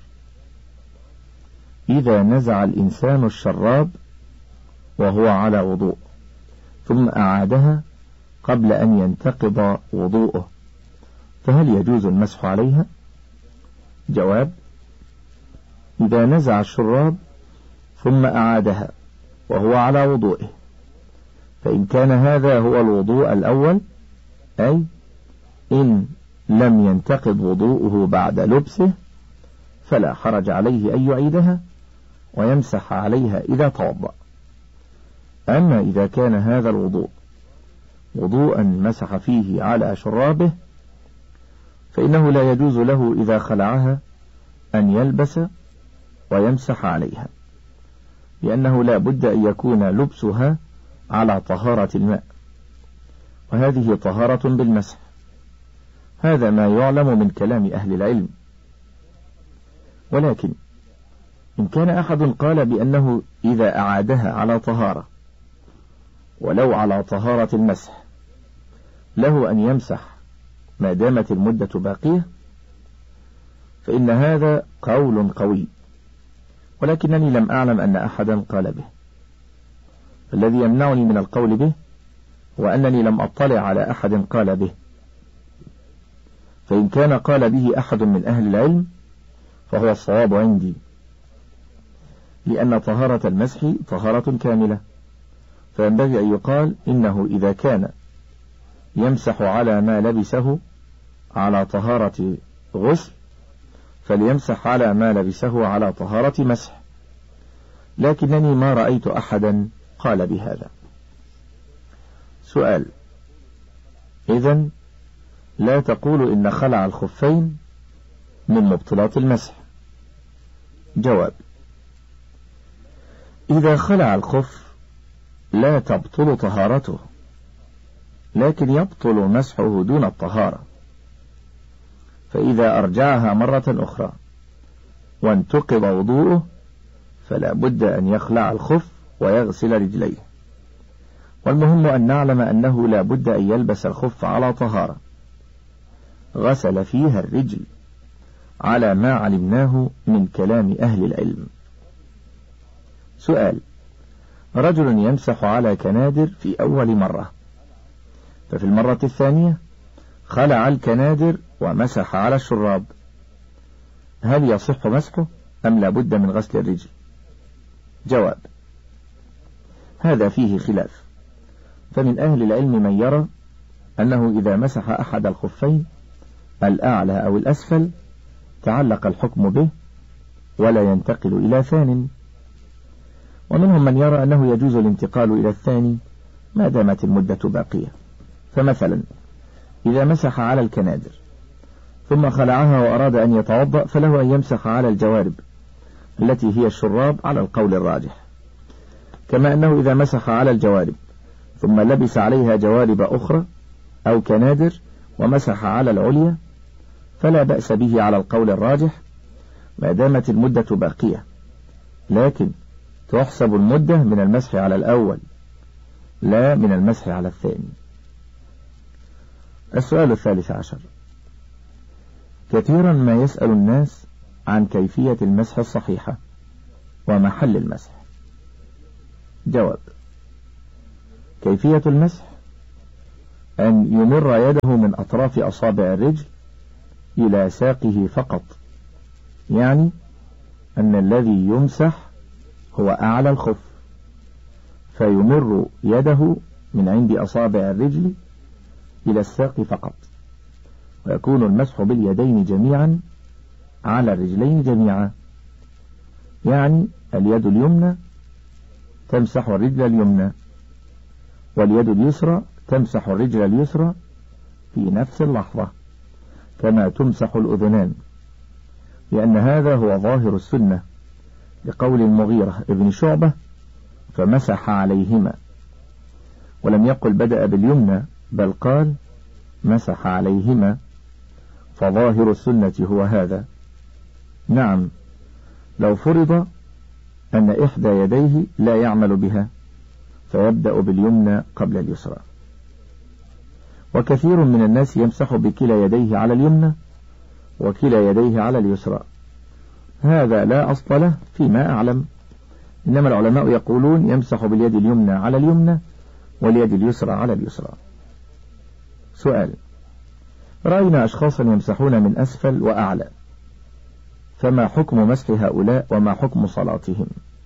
إذا نزع الإنسان الشراب وهو على وضوء ثم أعادها قبل أن ينتقض وضوءه، فهل يجوز المسح عليها؟ جواب: إذا نزع الشراب ثم أعادها وهو على وضوئه، فإن كان هذا هو الوضوء الأول، أي إن لم ينتقض وضوءه بعد لبسه، فلا حرج عليه أن يعيدها ويمسح عليها إذا توضأ. أما إذا كان هذا الوضوء وضوءا مسح فيه على شرابه، فإنه لا يجوز له إذا خلعها أن يلبس ويمسح عليها، لأنه لا بد أن يكون لبسها على طهارة الماء، وهذه طهارة بالمسح. هذا ما يعلم من كلام أهل العلم. ولكن إن كان أحد قال بأنه إذا أعادها على طهارة ولو على طهارة المسح له أن يمسح ما دامت المدة باقية، فإن هذا قول قوي، ولكنني لم أعلم أن أحدا قال به. الذي يمنعني من القول به هو أنني لم أطلع على أحد قال به، فإن كان قال به أحد من أهل العلم فهو الصواب عندي، لأن طهارة المسح طهارة كاملة، فينبغي أن يقال إنه إذا كان يمسح على ما لبسه على طهارة غسل فليمسح على ما لبسه على طهارة مسح، لكنني ما رأيت أحدا قال بهذا. سؤال: إذن لا تقول إن خلع الخفين من مبطلات المسح؟ جواب: إذا خلع الخف لا تبطل طهارته، لكن يبطل مسحه دون الطهارة، فإذا أرجعها مرة أخرى وانتقض وضوءه فلا بد أن يخلع الخف ويغسل رجليه. والمهم أن نعلم أنه لا بد أن يلبس الخف على طهارة غسل فيها الرجل، على ما علمناه من كلام أهل العلم. سؤال: رجل يمسح على كنادر في أول مرة، ففي المرة الثانية خلع الكنادر ومسح على الشراب، هل يصح مسحه أم لا بد من غسل الرجل؟ جواب: هذا فيه خلاف، فمن أهل العلم من يرى أنه إذا مسح أحد الخفين الأعلى أو الأسفل تعلق الحكم به ولا ينتقل إلى ثانٍ، ومنهم من يرى أنه يجوز الانتقال إلى الثاني ما دامت المدة باقية. فمثلا إذا مسح على الكنادر ثم خلعها وأراد أن يتوضأ فله أن يمسح على الجوارب التي هي الشراب على القول الراجح، كما أنه إذا مسح على الجوارب ثم لبس عليها جوارب أخرى أو كنادر ومسح على العليا فلا بأس به على القول الراجح ما دامت المدة باقية، لكن تحسب المدة من المسح على الأول لا من المسح على الثاني. السؤال الثالث عشر: كثيرا ما يسأل الناس عن كيفية المسح الصحيحة، ومحل المسح. جواب: كيفية المسح أن يمر يده من أطراف أصابع الرجل إلى ساقه فقط، يعني أن الذي يمسح هو أعلى الخف، فيمر يده من عند أصابع الرجل إلى الساق فقط، ويكون المسح باليدين جميعا على الرجلين جميعا، يعني اليد اليمنى تمسح الرجل اليمنى، واليد اليسرى تمسح الرجل اليسرى في نفس اللحظة كما تمسح الأذنان، لأن هذا هو ظاهر السنة، لقول المغيرة ابن شعبة: فمسح عليهما، ولم يقل بدأ باليمنى، بل قال مسح عليهما، فظاهر السنة هو هذا. نعم، لو فرض أن إحدى يديه لا يعمل بها فيبدأ باليمنى قبل اليسرى. وكثير من الناس يمسح بكلا يديه على اليمنى وكلا يديه على اليسرى، هذا لا أصل له فيما أعلم، إنما العلماء يقولون يمسح باليد اليمنى على اليمنى واليد اليسرى على اليسرى. سؤال: رأينا أشخاصا يمسحون من أسفل وأعلى، فما حكم مسح هؤلاء وما حكم صلاتهم؟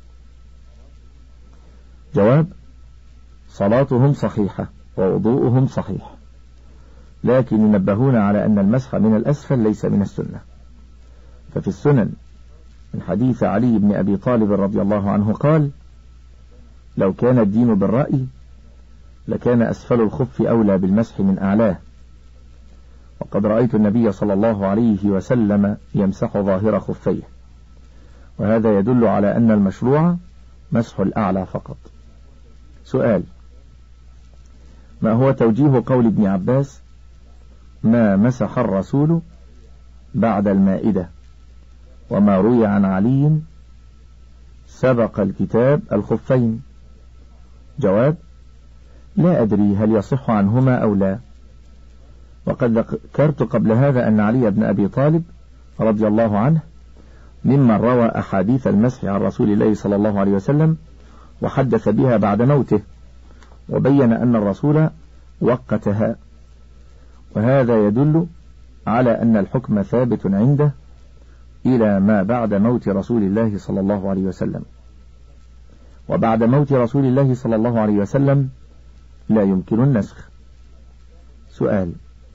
جواب: صلاتهم صحيحة ووضوءهم صحيح، لكن ينبهون على أن المسح من الأسفل ليس من السنة، ففي السنن من حديث علي بن أبي طالب رضي الله عنه قال: لو كان الدين بالرأي لكان أسفل الخف أولى بالمسح من أعلاه، وقد رأيت النبي صلى الله عليه وسلم يمسح ظاهر خفيه، وهذا يدل على أن المشروع مسح الأعلى فقط. سؤال: ما هو توجيه قول ابن عباس: ما مسح الرسول بعد المائدة، وما روي عن علي سبق الكتاب الخفين؟ جواب: لا أدري هل يصح عنهما أو لا، وقد ذكرت قبل هذا أن علي بن أبي طالب رضي الله عنه ممن روى أحاديث المسح عن رسول الله صلى الله عليه وسلم وحدث بها بعد موته، وبين أن الرسول وقتها، وهذا يدل على أن الحكم ثابت عنده إلى ما بعد موت رسول الله صلى الله عليه وسلم، وبعد موت رسول الله صلى الله عليه وسلم لا يمكن النسخ. سؤال: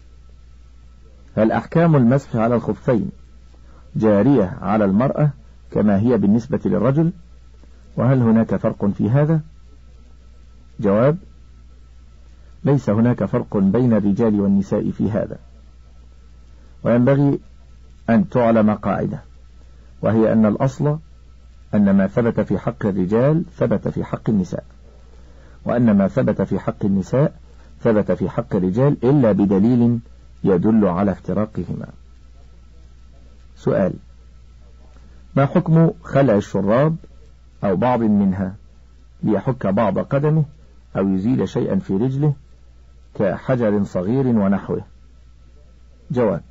هل أحكام المسح على الخفين جارية على المرأة كما هي بالنسبة للرجل، وهل هناك فرق في هذا؟ جواب: ليس هناك فرق بين الرجال والنساء في هذا، وينبغي أن تعلم قاعدة، وهي أن الأصل أن ما ثبت في حق الرجال ثبت في حق النساء، وأن ما ثبت في حق النساء ثبت في حق الرجال إلا بدليل يدل على افتراقهما. سؤال: ما حكم خلع الشراب أو بعض منها ليحك بعض قدمه أو يزيل شيئا في رجله كحجر صغير ونحوه؟ جواب: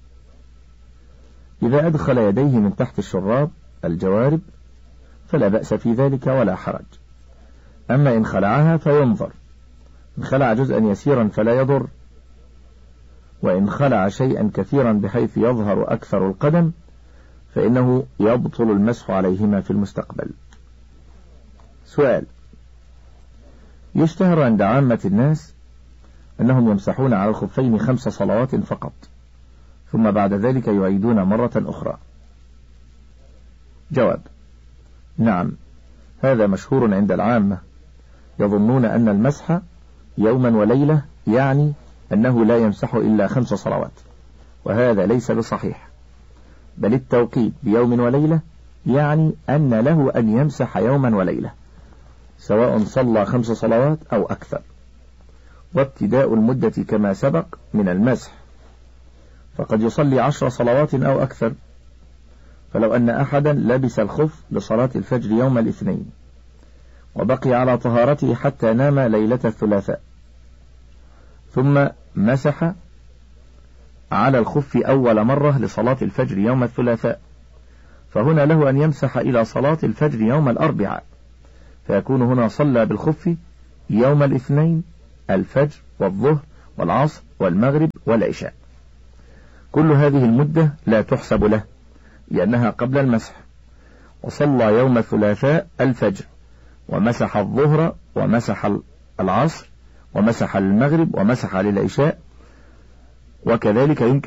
إذا أدخل يديه من تحت الشراب الجوارب فلا بأس في ذلك ولا حرج، أما إن خلعها فينظر، إن خلع جزءا يسيرا فلا يضر، وإن خلع شيئا كثيرا بحيث يظهر أكثر القدم فإنه يبطل المسح عليهما في المستقبل. سؤال: يشتهر عند عامة الناس أنهم يمسحون على الخفين خمس صلوات فقط، ثم بعد ذلك يعيدون مرة أخرى. جواب: نعم، هذا مشهور عند العامة، يظنون أن المسح يوما وليلة يعني أنه لا يمسح إلا خمس صلوات، وهذا ليس بصحيح، بل التوقيت بيوم وليلة يعني أن له أن يمسح يوما وليلة سواء صلى خمس صلوات أو أكثر، وابتداء المدة كما سبق من المسح، فقد يصلي عشر صلوات أو أكثر، فلو أن أحدا لبس الخف لصلاة الفجر يوم الاثنين وبقي على طهارته حتى نام ليلة الثلاثاء، ثم مسح على الخف أول مرة لصلاة الفجر يوم الثلاثاء، فهنا له أن يمسح إلى صلاة الفجر يوم الأربعاء، فيكون هنا صلى بالخف يوم الاثنين الفجر والظهر والعصر والمغرب والعشاء. كل هذه المدة لا تحسب له لأنها قبل المسح. وصلى يوم الثلاثاء الفجر ومسح الظهر ومسح العصر ومسح المغرب ومسح للعشاء، وكذلك يمكن